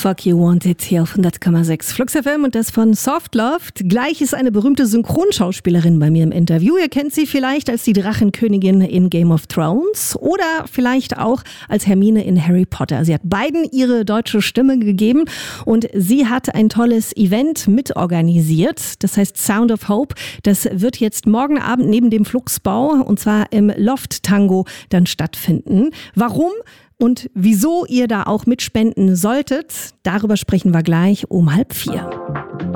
Fuck You Wanted hier auf 100,6 Flux FM und das von Soft Loved. Gleich ist eine berühmte Synchronschauspielerin bei mir im Interview. Ihr kennt sie vielleicht als die Drachenkönigin in Game of Thrones oder vielleicht auch als Hermine in Harry Potter. Sie hat beiden ihre deutsche Stimme gegeben und sie hat ein tolles Event mitorganisiert. Das heißt Sound of Hope. Das wird jetzt morgen Abend neben dem Fluxbau und zwar im Loft Tango dann stattfinden. Warum? Und wieso ihr da auch mitspenden solltet, darüber sprechen wir gleich um 3:30.